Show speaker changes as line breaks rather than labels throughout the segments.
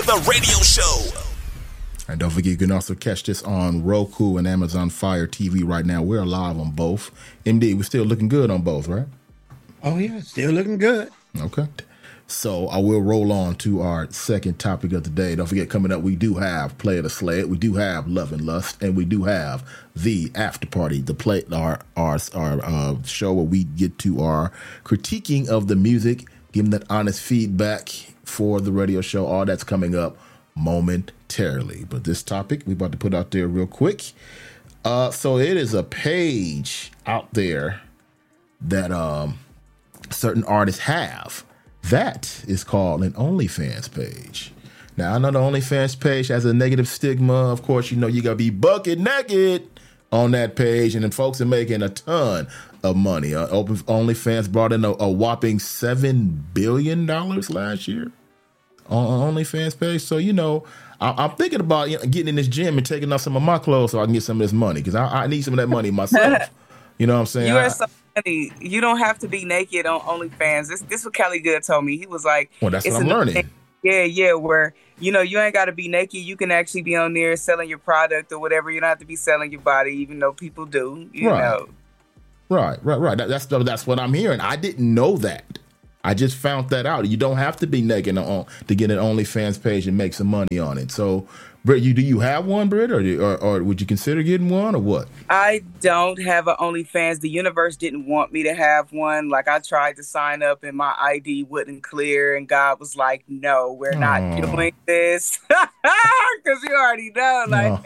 the radio show.
And don't forget, you can also catch this on Roku and Amazon Fire TV right now. We're live on both. MD, we're still looking good on both, right?
Oh, yeah, still looking good.
Okay. So I will roll on to our second topic of the day. Don't forget, coming up, we do have Play of the Sled, we do have Love and Lust, and we do have the After Party, our show where we get to our critiquing of the music, giving that honest feedback for the radio show. All that's coming up momentarily. But this topic we about to put out there real quick. So it is a page out there that certain artists have. That is called an OnlyFans page. Now, I know the OnlyFans page has a negative stigma. Of course, you got to be bucket naked on that page, and then folks are making a ton of money. OnlyFans brought in a whopping $7 billion last year on OnlyFans page. So, I'm thinking about getting in this gym and taking off some of my clothes so I can get some of this money, because I need some of that money myself. You know what I'm saying?
You are so funny. You don't have to be naked on OnlyFans. This is what Kelly Good told me. He was like,
well, that's what I'm learning.
Yeah, where, you ain't got to be naked. You can actually be on there selling your product or whatever. You don't have to be selling your body, even though people do, you know.
Right. That's what I'm hearing. I didn't know that. I just found that out. You don't have to be naked to get an OnlyFans page and make some money on it. So, Britt, do you have one, Britt, or would you consider getting one, or what?
I don't have an OnlyFans. The universe didn't want me to have one. Like, I tried to sign up and my ID wouldn't clear, and God was like, "No, we're not doing this," because you already know, like,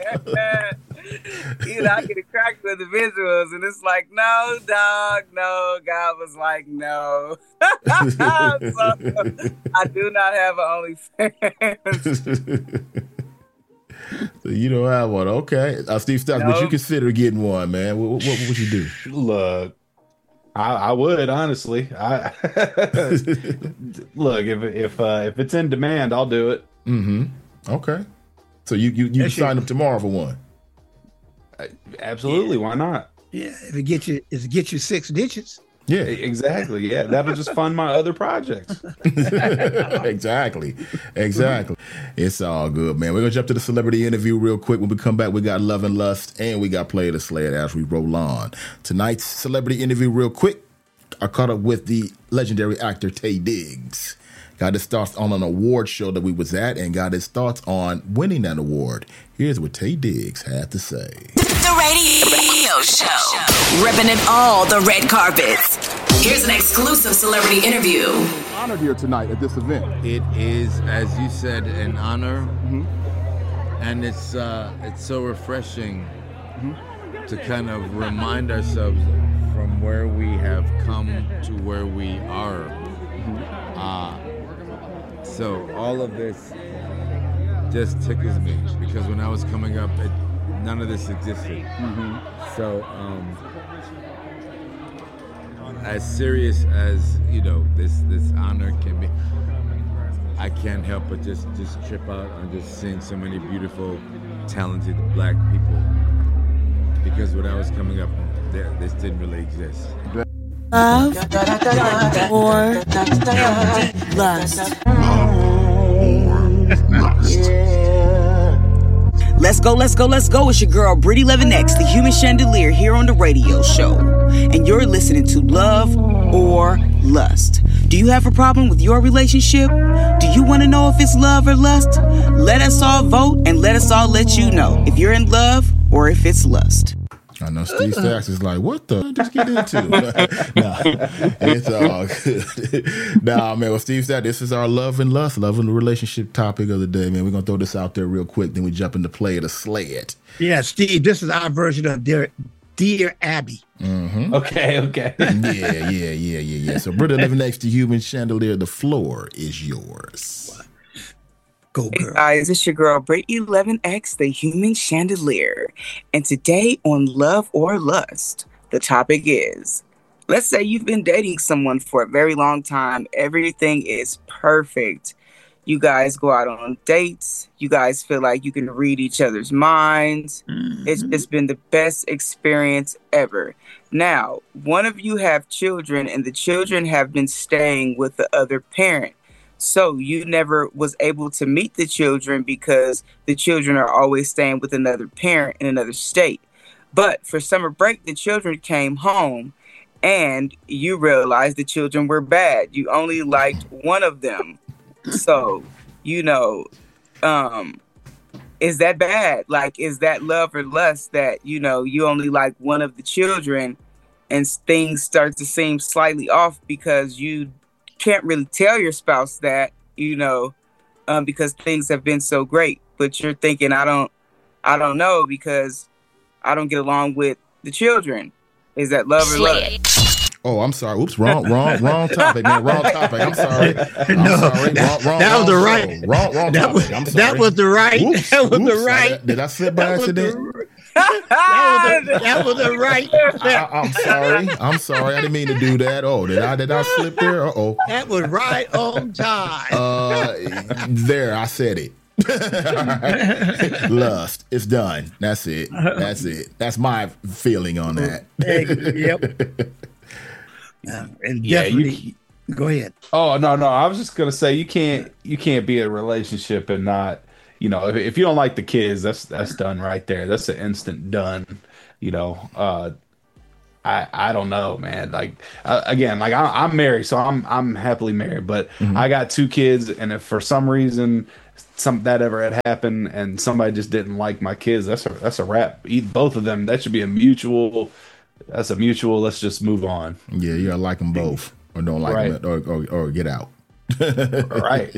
I get attracted with the visuals, and it's like, no, dog, no. God was like, no. So, I do not have an OnlyFans.
So you don't have one, okay? Steve Stocks, would you consider getting one, man? What would you do?
Look, I would, honestly. Look, if it's in demand, I'll do it.
Mm-hmm. Okay. So you sign up tomorrow for one?
Absolutely. Why not?
Yeah, if it gets you 6 digits.
Yeah, exactly. Yeah, that'll just fund my other projects.
Exactly. It's all good, man. We're gonna jump to the celebrity interview real quick. When we come back, we got Love and Lust, and we got Play of the Sled as we roll on. Tonight's celebrity interview real quick. I caught up with the legendary actor Taye Diggs. Got his thoughts on an award show that we was at, and got his thoughts on winning that award. Here's what Taye Diggs had to say.
The radio show. Ripping it all the red carpets. Here's an exclusive celebrity interview.
Honored here tonight at this event.
It is, as you said, an honor. Mm-hmm. And it's so refreshing to kind of remind ourselves from where we have come to where we are. So all of this just tickles me, because when I was coming up, none of this existed. Mm-hmm. So as serious as this honor can be, I can't help but just trip out on just seeing so many beautiful, talented Black people. Because when I was coming up, this didn't really exist.
Love or lust. Let's go. It's your girl, Brittany Levinx, the Human Chandelier, here on the radio show. And you're listening to Love or Lust. Do you have a problem with your relationship? Do you want to know if it's love or lust? Let us all vote, and let us all let you know if you're in love or if it's lust.
I know Steve Stacks is like, what the just get into? Nah, it's all good. Nah, man, well, Steve Stacks, this is our love and relationship topic of the day, man. We're going to throw this out there real quick, then we jump into Play of the Sled.
Yeah, Steve, this is our version of Dear Abby.
Mm-hmm.
Okay.
Yeah. So, Britta living next to Human Chandelier, the floor is yours.
Go, girl.
Hey guys, it's your girl, Brittany Levinx, the Human Chandelier. And today on Love or Lust, the topic is, let's say you've been dating someone for a very long time. Everything is perfect. You guys go out on dates. You guys feel like you can read each other's minds. Mm-hmm. It's just been the best experience ever. Now, one of you have children, and the children have been staying with the other parent. So you never was able to meet the children because the children are always staying with another parent in another state. But for summer break, the children came home and you realized the children were bad. You only liked one of them. So, you know, is that bad? Like, is that love or lust that, you know, you only like one of the children and things start to seem slightly off because you can't really tell your spouse that, you know, because things have been so great, but you're thinking, I don't know because I don't get along with the children. Is that love or lust?
Oh, I'm sorry. Oops, wrong topic, man. Wrong topic. I'm sorry.
No,
sorry.
That was the right.
Wrong topic. I'm sorry.
That was the right.
Oops,
That was the
oops.
right.
Did I slip by accident?
That was the right.
I'm sorry. I didn't mean to do that. Oh, did I slip there? Uh-oh.
That was right on time.
There, I said it. Lust. It's done. That's it. That's my feeling on that.
Yep. And definitely, go ahead.
Oh no, I was just gonna say you can't be in a relationship and not, you know, if you don't like the kids, that's done right there. That's an instant done. You know, I don't know, man. Like again, like I'm married, so I'm happily married, but I got 2 kids, and if for some reason that ever had happened and somebody just didn't like my kids, that's a wrap. Both of them, that should be a mutual. That's a mutual. Let's just move on.
Yeah, you gotta like them both, or don't like them, or get out.
Right.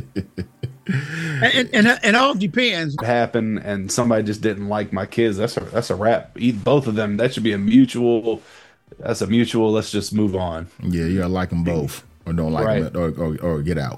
And all depends.
Happen and somebody just didn't like my kids. That's a wrap. Both of them. That should be a mutual. That's a mutual. Let's just move on.
Yeah, you gotta like them both, or don't like them, or get out.